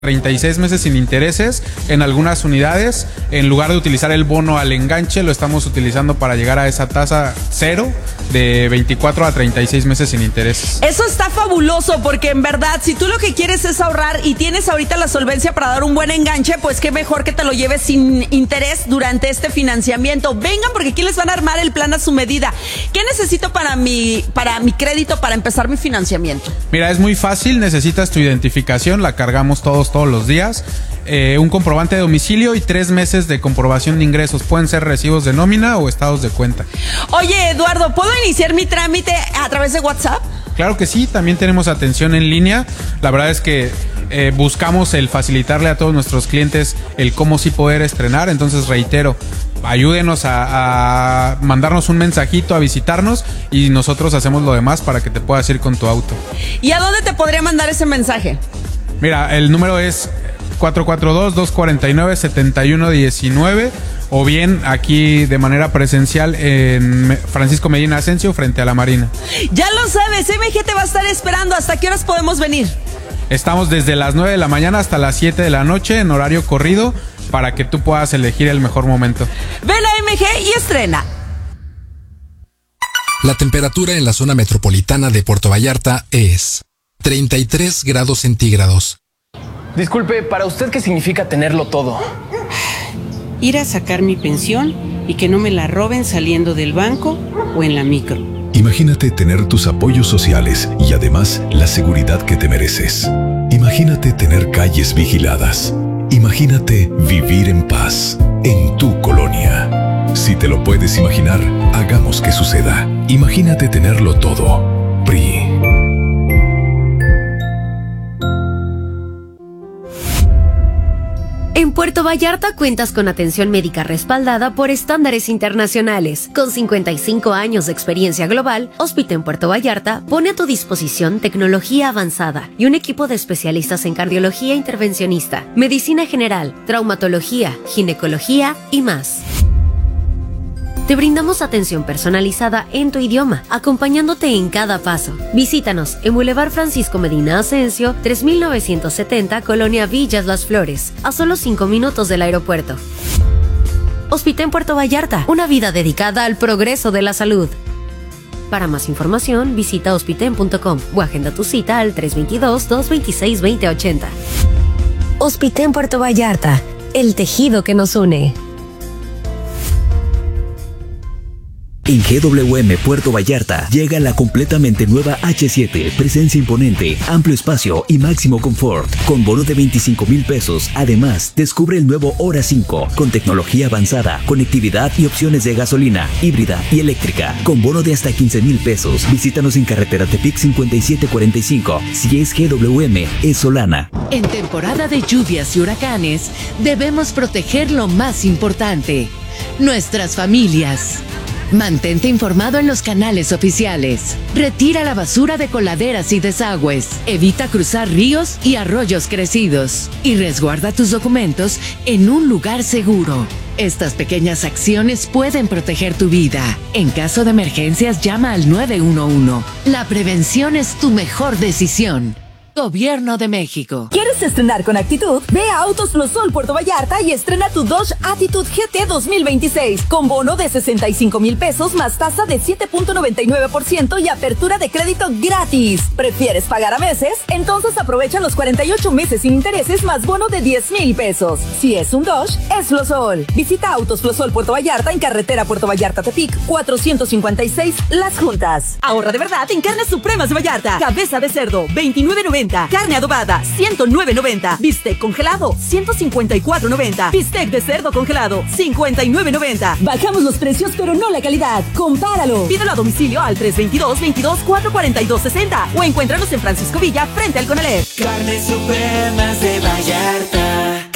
36 meses sin intereses en algunas unidades. En lugar de utilizar el bono al enganche, lo estamos utilizando para llegar a esa tasa cero de 24 a 36 meses sin intereses. Eso está fabuloso, porque en verdad, si tú lo que quieres es ahorrar y tienes ahorita la solvencia para dar un buen enganche, pues qué mejor que te lo lleves sin interés durante este financiamiento. Vengan, porque aquí les van a armar el plan a su medida. ¿Qué necesito para mi crédito para empezar mi financiamiento? Mira, es muy fácil. Necesitas tu identificación, la cargamos todos los días, un comprobante de domicilio y 3 meses de comprobación de ingresos. Pueden ser recibos de nómina o estados de cuenta. Oye, Eduardo, ¿puedo iniciar mi trámite a través de WhatsApp? Claro que sí, también tenemos atención en línea. La verdad es que buscamos el facilitarle a todos nuestros clientes el cómo sí poder estrenar. Entonces, reitero, ayúdenos a mandarnos un mensajito, a visitarnos, y nosotros hacemos lo demás para que te puedas ir con tu auto. ¿Y a dónde te podría mandar ese mensaje? Mira, el número es 442-249-7119, o bien aquí de manera presencial en Francisco Medina Asensio, frente a la Marina. Ya lo sabes, MG te va a estar esperando. ¿Hasta qué horas podemos venir? Estamos desde las 9 de la mañana hasta las 7 de la noche en horario corrido, para que tú puedas elegir el mejor momento. Ven a MG y estrena. La temperatura en la zona metropolitana de Puerto Vallarta es 33 grados centígrados. Disculpe, ¿para usted qué significa tenerlo todo? Ir a sacar mi pensión y que no me la roben saliendo del banco o en la micro. Imagínate tener tus apoyos sociales y además la seguridad que te mereces. Imagínate tener calles vigiladas. Imagínate vivir en paz en tu colonia. Si te lo puedes imaginar, hagamos que suceda. Imagínate tenerlo todo. PRI. En Puerto Vallarta cuentas con atención médica respaldada por estándares internacionales. Con 55 años de experiencia global, Hospital Puerto Vallarta pone a tu disposición tecnología avanzada y un equipo de especialistas en cardiología intervencionista, medicina general, traumatología, ginecología y más. Te brindamos atención personalizada en tu idioma, acompañándote en cada paso. Visítanos en Boulevard Francisco Medina Asensio, 3970, Colonia Villas Las Flores, a solo 5 minutos del aeropuerto. Hospital Puerto Vallarta, una vida dedicada al progreso de la salud. Para más información, visita hospiten.com o agenda tu cita al 322-226-2080. Hospital Puerto Vallarta, el tejido que nos une. En GWM Puerto Vallarta llega la completamente nueva H7, presencia imponente, amplio espacio y máximo confort, con bono de 25,000 pesos. Además, descubre el nuevo Hora 5, con tecnología avanzada, conectividad y opciones de gasolina, híbrida y eléctrica, con bono de hasta 15,000 pesos. Visítanos en carretera Tepic 5745. Si es GWM, es Solana. En temporada de lluvias y huracanes, debemos proteger lo más importante: nuestras familias. Mantente informado en los canales oficiales. Retira la basura de coladeras y desagües. Evita cruzar ríos y arroyos crecidos. Y resguarda tus documentos en un lugar seguro. Estas pequeñas acciones pueden proteger tu vida. En caso de emergencias, llama al 911. La prevención es tu mejor decisión. Gobierno de México. ¿Quieres estrenar con actitud? Ve a Autos Plus Sol Puerto Vallarta y estrena tu Dodge Attitude GT 2026 con bono de 65,000 pesos más tasa de 7.99% y apertura de crédito gratis. ¿Prefieres pagar a meses? Entonces aprovecha los 48 meses sin intereses más bono de 10,000 pesos. Si es un Dodge, es Plus Sol. Visita Autos Plus Sol Puerto Vallarta en carretera Puerto Vallarta Tepic 456 Las Juntas. Ahorra de verdad en Carnes Supremas de Vallarta. Cabeza de cerdo 29.90. Carne adobada, 109.90. Bistec congelado, 154.90. Bistec de cerdo congelado, 59.90. Bajamos los precios, pero no la calidad. Compáralo. Pídelo a domicilio al 322-22-442-60 o encuéntranos en Francisco Villa, frente al Conalep. Carnes Supremas de Vallarta.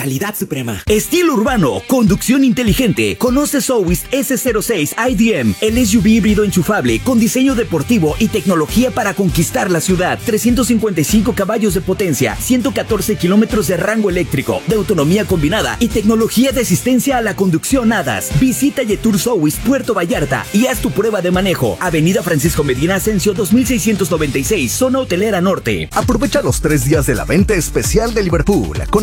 calidad suprema. Estilo urbano, conducción inteligente. Conoce Sowist S06 IDM, el SUV híbrido enchufable con diseño deportivo y tecnología para conquistar la ciudad. 355 caballos de potencia, 114 kilómetros de rango eléctrico, de autonomía combinada y tecnología de asistencia a la conducción ADAS. Visita Yetur Sowist Puerto Vallarta y haz tu prueba de manejo. Avenida Francisco Medina Asensio 2696, zona hotelera norte. Aprovecha los 3 días de la venta especial de Liverpool con